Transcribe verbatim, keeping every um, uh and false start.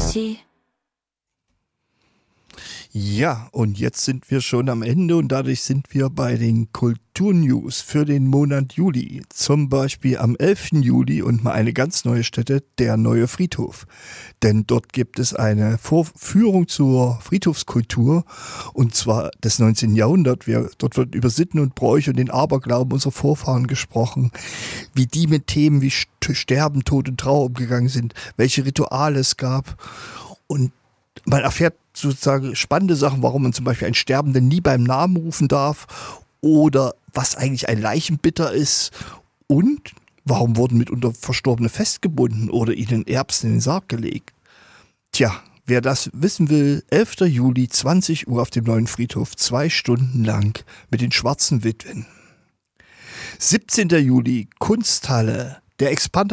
City. Ja, und jetzt sind wir schon am Ende und dadurch sind wir bei den Kulturnews für den Monat Juli. Zum Beispiel am elften Juli und mal eine ganz neue Stätte, der Neue Friedhof. Denn dort gibt es eine Vorführung zur Friedhofskultur und zwar des neunzehnten Jahrhunderts. Wir, dort wird über Sitten und Bräuche und den Aberglauben unserer Vorfahren gesprochen, wie die mit Themen wie Sterben, Tod und Trauer umgegangen sind, welche Rituale es gab und man erfährt sozusagen spannende Sachen, warum man zum Beispiel einen Sterbenden nie beim Namen rufen darf oder was eigentlich ein Leichenbitter ist und warum wurden mitunter Verstorbene festgebunden oder ihnen Erbsen in den Sarg gelegt. Tja, wer das wissen will, elften Juli, zwanzig Uhr auf dem Neuen Friedhof, zwei Stunden lang mit den Schwarzen Witwen. siebzehnten Juli, Kunsthalle, der Expander